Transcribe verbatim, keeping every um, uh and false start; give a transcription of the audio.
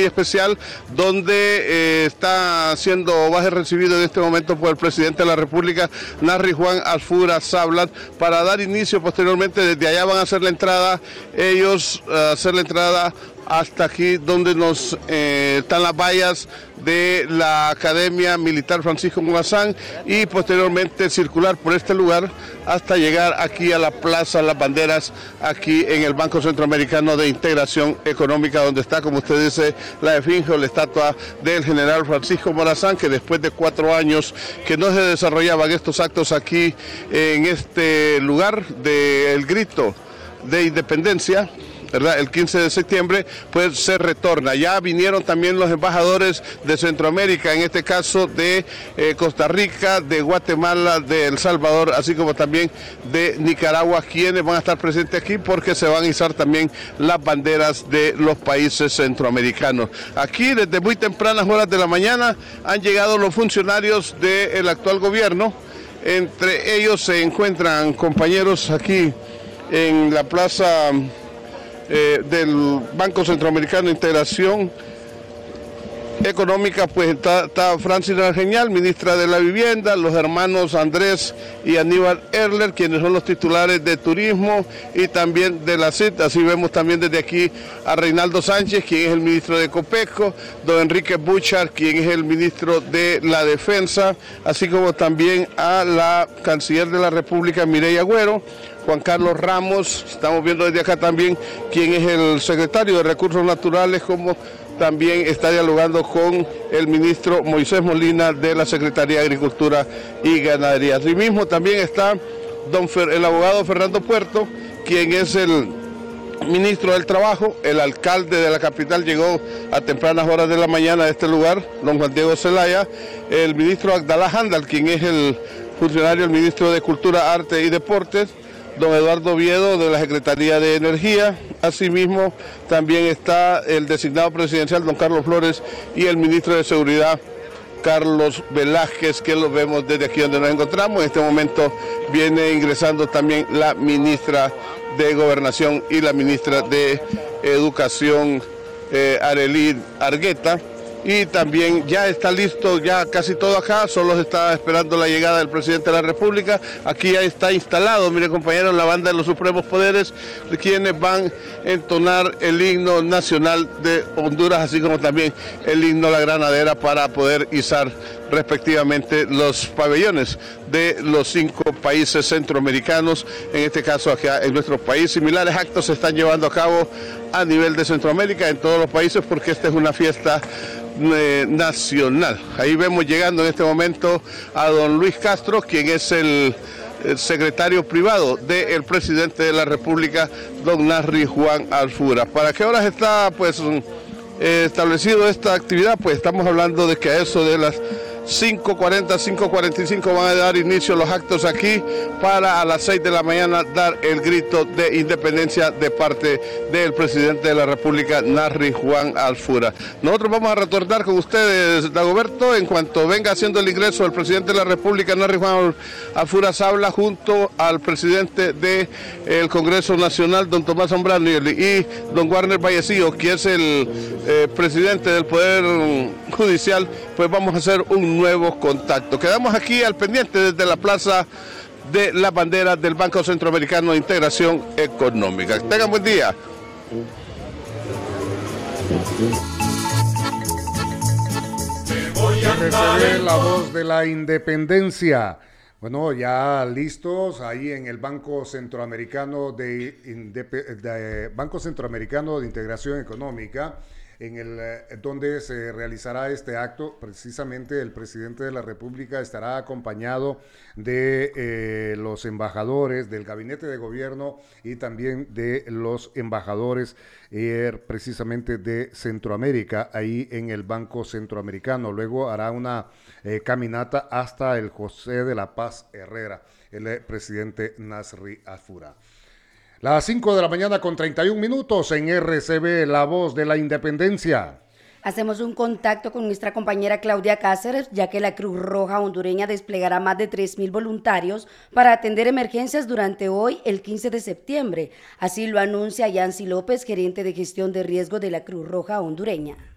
especial donde eh, está siendo, va a ser recibido en este momento por el presidente de la República, Narri Juan Alfura Sablat, para dar inicio posteriormente. Desde allá van a hacer la entrada, ellos uh, hacer la entrada hasta aquí donde nos eh, están las vallas de la Academia Militar Francisco Morazán, y posteriormente circular por este lugar hasta llegar aquí a la Plaza Las Banderas, aquí en el Banco Centroamericano de Integración Económica, donde está, como usted dice, la esfinge o la estatua del general Francisco Morazán, que después de cuatro años que no se desarrollaban estos actos aquí en este lugar del grito de independencia, ¿verdad? El quince de septiembre, pues se retorna. Ya vinieron también los embajadores de Centroamérica, en este caso de eh, Costa Rica, de Guatemala, de El Salvador, así como también de Nicaragua, quienes van a estar presentes aquí porque se van a izar también las banderas de los países centroamericanos. Aquí desde muy tempranas horas de la mañana han llegado los funcionarios del actual gobierno. Entre ellos se encuentran compañeros aquí en la plaza Eh, del Banco Centroamericano de Integración Económica. Pues está, está Francis Argenial, ministra de la Vivienda, los hermanos Andrés y Aníbal Erler, quienes son los titulares de Turismo y también de la C I T. Así vemos también desde aquí a Reinaldo Sánchez, quien es el ministro de Copesco, don Enrique Buchar, quien es el ministro de la Defensa, así como también a la canciller de la República, Mireya Agüero, Juan Carlos Ramos, estamos viendo desde acá también quien es el secretario de Recursos Naturales, como también está dialogando con el ministro Moisés Molina de la Secretaría de Agricultura y Ganadería. Así mismo también está don Fer, el abogado Fernando Puerto, quien es el ministro del Trabajo. El alcalde de la capital llegó a tempranas horas de la mañana a este lugar, don Juan Diego Zelaya, el ministro Abdalá Handal, quien es el funcionario, el ministro de Cultura, Arte y Deportes, don Eduardo Oviedo de la Secretaría de Energía. Asimismo también está el designado presidencial, don Carlos Flores, y el ministro de Seguridad, Carlos Velázquez, que lo vemos desde aquí donde nos encontramos. En este momento viene ingresando también la ministra de Gobernación y la ministra de Educación, eh, Arely Argueta. Y también ya está listo, ya casi todo acá, solo se está esperando la llegada del presidente de la República. Aquí ya está instalado, mire compañeros, la banda de los supremos poderes, quienes van a entonar el himno nacional de Honduras, así como también el himno La Granadera, para poder izar respectivamente los pabellones de los cinco países centroamericanos. En este caso acá en nuestro país, similares actos se están llevando a cabo a nivel de Centroamérica, en todos los países, porque esta es una fiesta eh, nacional. Ahí vemos llegando en este momento a don Luis Castro, quien es el, el secretario privado del presidente de la República, don Narri Juan Alfura. ¿Para qué horas está pues eh, establecido esta actividad? Pues estamos hablando de que a eso de las cinco cuarenta, cinco cuarenta y cinco van a dar inicio los actos aquí, para a las seis de la mañana dar el grito de independencia de parte del presidente de la República, Narri Juan Alfura. Nosotros vamos a retornar con ustedes, Dagoberto, en cuanto venga haciendo el ingreso el presidente de la República, Narri Juan Alfura Sabla, junto al presidente del Congreso Nacional, don Tomás Zambrano, y don Warner Vallecillo, que es el eh, presidente del Poder Judicial. Pues vamos a hacer un nuevo contacto. Quedamos aquí al pendiente desde la Plaza de las Banderas del Banco Centroamericano de Integración Económica. Tengan buen día. R C B, la voz de la independencia. Bueno, ya listos ahí en el Banco Centroamericano de, Indep- de Banco Centroamericano de Integración Económica, en el eh, donde se realizará este acto. Precisamente el presidente de la República estará acompañado de eh, los embajadores del gabinete de gobierno y también de los embajadores eh, precisamente de Centroamérica, ahí en el Banco Centroamericano. Luego hará una eh, caminata hasta el José de la Paz Herrera, el eh, presidente Narri Alfura. Las cinco de la mañana con treinta y un minutos en R C B, la voz de la independencia. Hacemos un contacto con nuestra compañera Claudia Cáceres, ya que la Cruz Roja hondureña desplegará más de tres mil voluntarios para atender emergencias durante hoy, el quince de septiembre. Así lo anuncia Yancy López, gerente de gestión de riesgo de la Cruz Roja hondureña.